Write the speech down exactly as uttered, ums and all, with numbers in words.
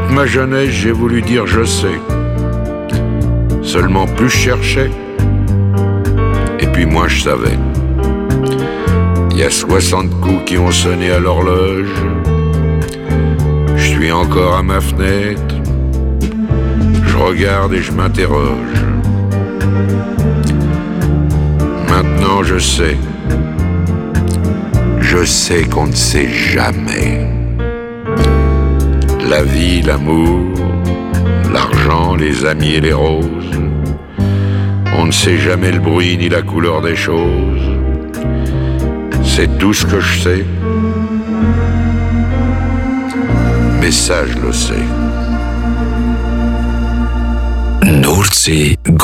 Toute ma jeunesse, j'ai voulu dire je sais. Seulement plus je cherchais, et puis moins je savais. Il y a soixante coups qui ont sonné à l'horloge. Je suis encore à ma fenêtre. Je regarde et je m'interroge. Maintenant je sais. Je sais qu'on ne sait jamais. La vie, l'amour, l'argent, les amis et les roses. On ne sait jamais le bruit ni la couleur des choses. C'est tout ce que je sais. Mais ça, je le sais. Noordzee